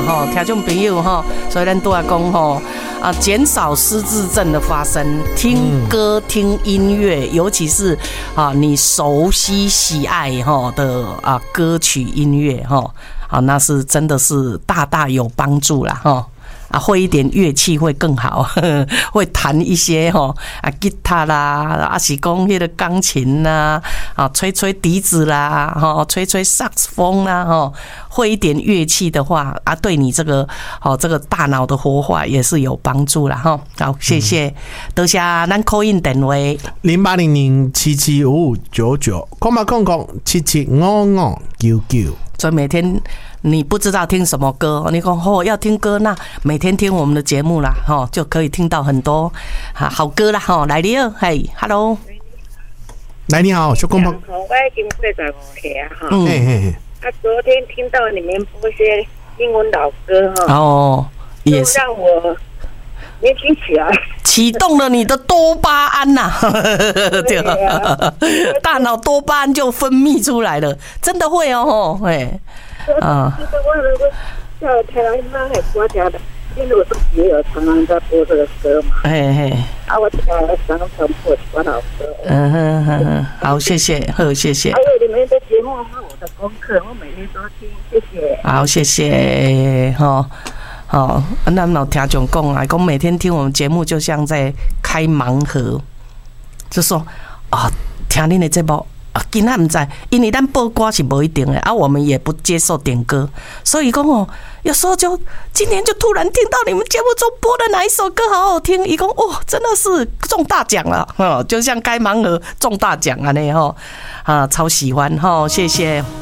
哈，听众朋友哈，所以咱都要讲哈减少失智症的发生，听歌听音乐，尤其是你熟悉喜爱的歌曲音乐那是真的是大大有帮助啦哈。会一点乐器会更好，会弹一些吉他啦，是讲那个钢琴啦，吹吹笛子啦，吹吹萨克斯风啦，会一点乐器的话对你这个大脑的活化也是有帮助啦哈。好，谢谢，多谢咱 call in 电话 0800775599，8800775599。 所以每天你不知道听什么歌，你说要听歌，那每天听我们的节目啦，就可以听到很多好歌啦。来你好，嘿 ，Hello， 来你好，小公婆。 我已经45岁哈。昨天听到你们播些英文老歌也是让我年轻起来， 启动了你的多巴胺呐，对，大脑多巴胺就分泌出来了，真的会叫台湾妈还国家的，因为我自己也有常常在播这个歌嘛。我常常播这老歌。 好，谢谢，谢谢。 还有你们的节目是我的功课，我每天都听，谢谢。 好，谢谢，那老听众讲每天听我们节目就像在开盲盒，就说听恁的节目。今天不知，因为咱播歌是不一定的我们也不接受点歌，所以讲有时候就今天就突然听到你们节目中播的哪一首歌好好听，伊讲真的是中大奖了就像开盲盒中大奖那超喜欢谢谢。